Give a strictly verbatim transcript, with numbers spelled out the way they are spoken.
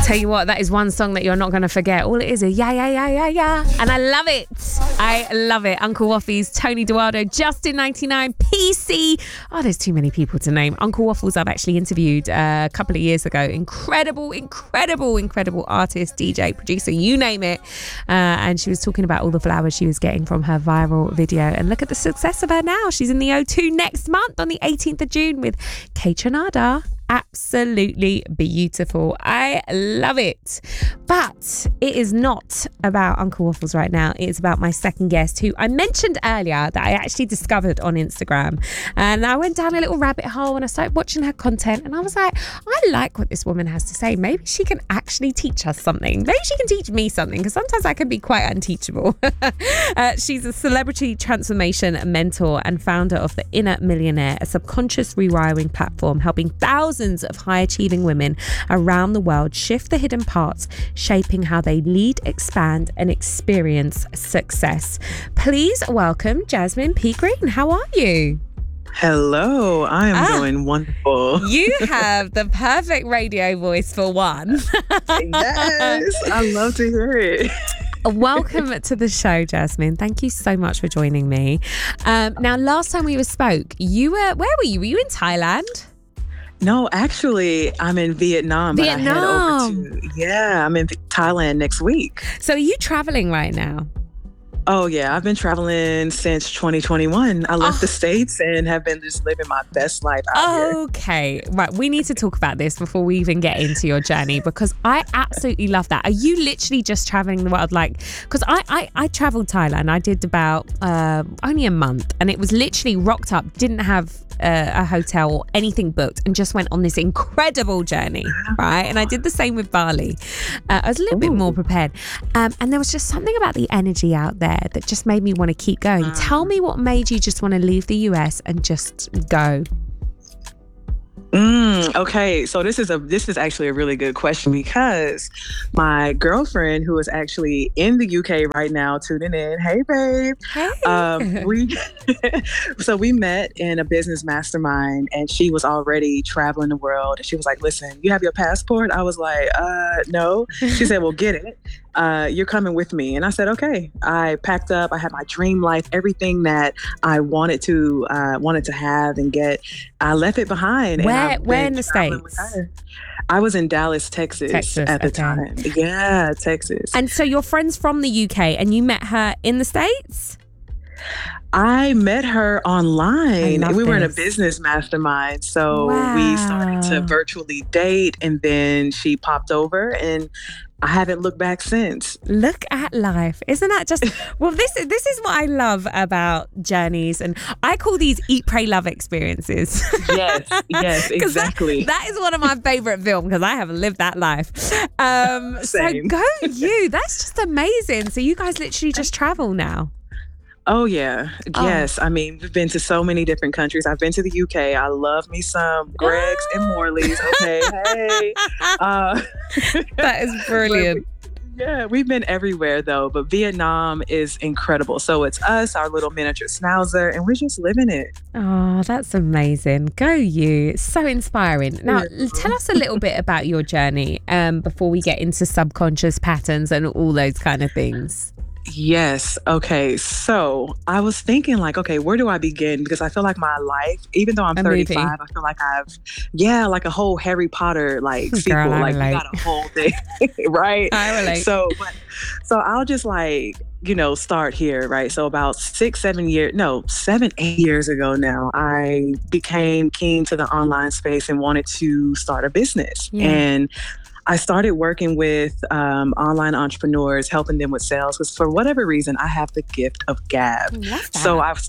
Tell you what, that is one song that you're not going to forget. All it is is yeah, yeah, yeah, yeah, yeah. And I love it. I love it. Uncle Waffles, Tony Eduardo, Justin ninety-nine, P C. Oh, there's too many people to name. Uncle Waffles I've actually interviewed uh, a couple of years ago. Incredible, incredible, incredible artist, D J, producer, you name it. Uh, and she was talking about all the flowers she was getting from her viral video. And look at the success of her now. She's in the O two next month on the eighteenth of June with Kaytranada. Absolutely beautiful. I love it. But it is not about Uncle Waffles right now. It is about my second guest, who I mentioned earlier that I actually discovered on Instagram. And I went down a little rabbit hole and I started watching her content. And I was like, I like what this woman has to say. Maybe she can actually teach us something. Maybe she can teach me something, because sometimes I can be quite unteachable. uh, she's a celebrity transformation mentor and founder of The Inner Millionaire, a subconscious rewiring platform helping thousands of high-achieving women around the world shift the hidden parts, shaping how they lead, expand, and experience success. Please welcome Jasmine P. Green. How are you? Hello, I am ah, doing wonderful. You have the perfect radio voice for one. Yes, I love to hear it. Welcome to the show, Jasmine. Thank you so much for joining me. Um, now, last time we spoke, you were, where were you? Were you in Thailand? No, actually, I'm in Vietnam. Vietnam. But I head over to, yeah, I'm in Thailand next week. So are you traveling right now? Oh, yeah. I've been traveling since twenty twenty-one. I left oh. the States and have been just living my best life out Okay. Here. Right. We need to talk about this before we even get into your journey, because I absolutely love that. Are you literally just traveling the world? Like, because I, I, I traveled Thailand. I did about uh, only a month, and it was literally rocked up, didn't have uh, a hotel or anything booked, and just went on this incredible journey. Right. And I did the same with Bali. Uh, I was a little Ooh. bit more prepared. Um, and there was just something about the energy out there that just made me want to keep going. Mm. Tell me what made you just want to leave the U S and just go. Mm, okay, so this is a this is actually a really good question, because my girlfriend, who is actually in the U K right now, tuning in. Hey, babe. Hey. Um, we so we met in a business mastermind, and she was already traveling the world. And she was like, "Listen, you have your passport?" I was like, "Uh, no." She said, "Well, get it. Uh, you're coming with me." And I said, okay. I packed up. I had my dream life, everything that I wanted to uh, wanted to have and get. I left it behind. Where, and where in the States? I was in Dallas, Texas, Texas at the okay. time. Yeah, Texas. And so your friend's from the U K, and you met her in the States? I met her online. We this. were in a business mastermind. So wow. we started to virtually date, and then she popped over, and I haven't looked back since. Look at life. Isn't that just, well, this is, this is what I love about journeys. And I call these eat, pray, love experiences. Yes, yes, exactly. That, that is one of my favorite films, because I haven't lived that life. Um, Same. So go you. That's just amazing. So you guys literally just travel now. Oh, yeah. Oh. Yes. I mean, we've been to so many different countries. I've been to the U K. I love me some Greg's and Morley's. Okay. Hey. Uh, that is brilliant. We, yeah, we've been everywhere, though. But Vietnam is incredible. So it's us, our little miniature schnauzer, and we're just living it. Oh, that's amazing. Go you. It's so inspiring. Now, yeah. tell us a little bit about your journey um, before we get into subconscious patterns and all those kind of things. Yes. Okay. So I was thinking like, okay, where do I begin? Because I feel like my life, even though I'm a thirty-five, movie. I feel like I've, yeah, like a whole Harry Potter like Girl, sequel. I like relate. you got a whole thing, right? I relate. So, but, so I'll just like, you know, start here, right? So about six, seven years, no, seven, eight years ago now, I became keen to the online space and wanted to start a business. Yeah. And I started working with um, online entrepreneurs, helping them with sales, because for whatever reason, I have the gift of gab. Love that. So I